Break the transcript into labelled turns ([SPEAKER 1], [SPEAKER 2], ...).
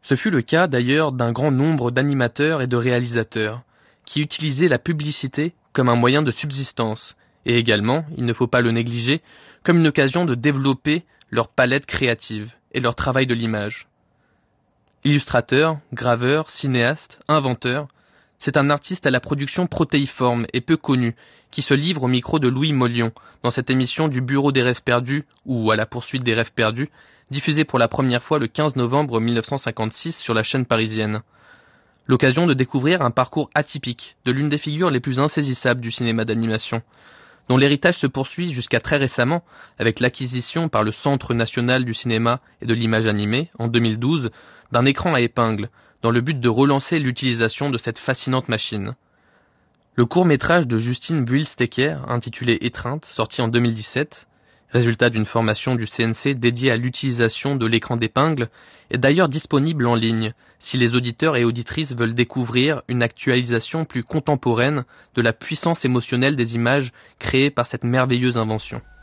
[SPEAKER 1] Ce fut le cas d'ailleurs d'un grand nombre d'animateurs et de réalisateurs, qui utilisaient la publicité comme un moyen de subsistance, et également, il ne faut pas le négliger, comme une occasion de développer leur palette créative et leur travail de l'image. Illustrateur, graveur, cinéaste, inventeur, c'est un artiste à la production protéiforme et peu connu, qui se livre au micro de Louis Mollion, dans cette émission du Bureau des rêves perdus, ou à la poursuite des rêves perdus, diffusée pour la première fois le 15 novembre 1956 sur la chaîne parisienne. L'occasion de découvrir un parcours atypique de l'une des figures les plus insaisissables du cinéma d'animation, dont l'héritage se poursuit jusqu'à très récemment avec l'acquisition par le Centre national du cinéma et de l'image animée, en 2012, d'un écran à épingles, dans le but de relancer l'utilisation de cette fascinante machine. Le court-métrage de Justine Buil-Stecker, intitulé Étreinte, sorti en 2017, résultat d'une formation du CNC dédiée à l'utilisation de l'écran d'épingle, est d'ailleurs disponible en ligne, si les auditeurs et auditrices veulent découvrir une actualisation plus contemporaine de la puissance émotionnelle des images créées par cette merveilleuse invention.